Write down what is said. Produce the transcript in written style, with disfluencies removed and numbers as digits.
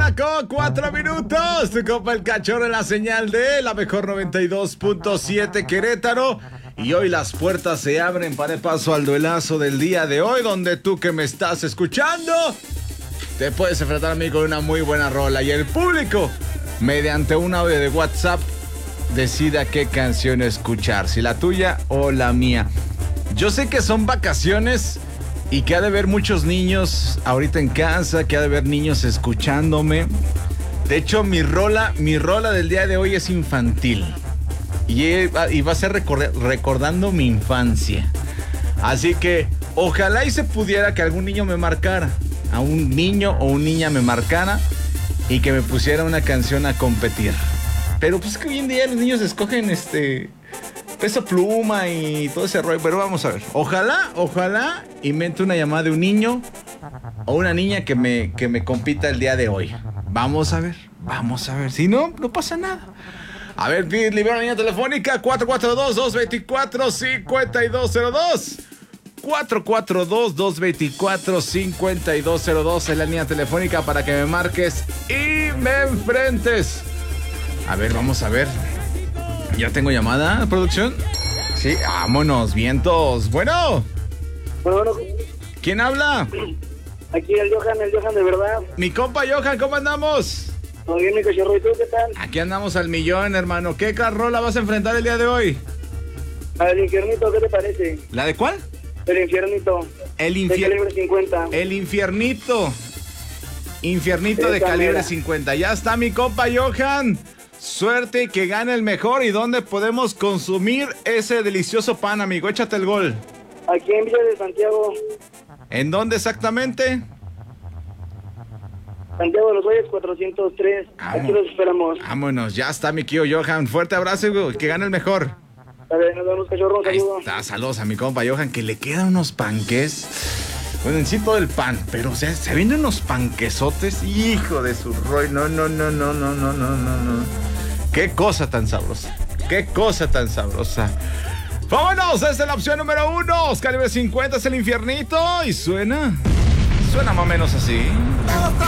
1:04. Tu compa el Cachorro en la señal de la mejor 92.7 Querétaro. Y hoy las puertas se abren para el paso al duelazo del día de hoy, donde tú que me estás escuchando te puedes enfrentar a mí con una muy buena rola. Y el público, mediante un audio de WhatsApp, decida qué canción escuchar, si la tuya o la mía. Yo sé que son vacaciones y que ha de haber muchos niños ahorita en casa, que ha de haber niños escuchándome. De hecho, mi rola del día de hoy es infantil. Y va a ser recordando mi infancia. Así que ojalá y se pudiera que algún niño me marcara, a un niño o una niña me marcara y que me pusiera una canción a competir. Pero pues que hoy en día los niños escogen Peso Pluma y todo ese rollo. Pero vamos a ver, ojalá invente una llamada de un niño o una niña que me compita el día de hoy. Vamos a ver. Si no pasa nada. A ver, libera la línea telefónica 442-224-5202. 442-224-5202 es la línea telefónica para que me marques y me enfrentes. A ver, vamos a ver. ¿Ya tengo llamada, producción? Sí, vámonos, vientos. Bueno. ¿Quién habla? Aquí el Johan de verdad. Mi compa Johan, ¿cómo andamos? Muy bien, mi Cachorro, ¿y tú qué tal? Aquí andamos al millón, hermano. ¿Qué carrola vas a enfrentar el día de hoy? El Infiernito, ¿qué te parece? ¿La de cuál? El Infiernito. De calibre 50. El Infiernito de calibre 50. Ya está mi compa Johan. Suerte y que gane el mejor. ¿Y dónde podemos consumir ese delicioso pan, amigo? Échate el gol. Aquí en Villa de Santiago. ¿En dónde exactamente? Santiago de los Valles 403. Aquí los esperamos. Vámonos, ya está mi tío Johan. Fuerte abrazo y que gane el mejor. A ver, nos vemos, Cachorro. Un saludo. Ahí está, saludos a mi compa Johan, que le quedan unos panques. Bueno, en sí todo el pan, pero o sea, se vienen unos panquesotes. Hijo de su rollo. No. Qué cosa tan sabrosa. Vámonos, esta es la opción número 1. Calibre 50 es el Infiernito. Y suena más o menos así.